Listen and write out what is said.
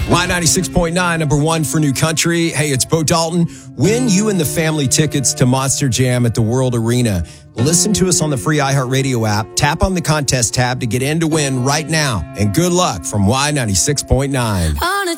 Y96.9, number one for New Country. Hey, it's Bo Dalton. Win you and the family tickets to Monster Jam at the World Arena. Listen to us on the free iHeartRadio app. Tap on the contest tab to get in to win right now. And good luck from Y96.9.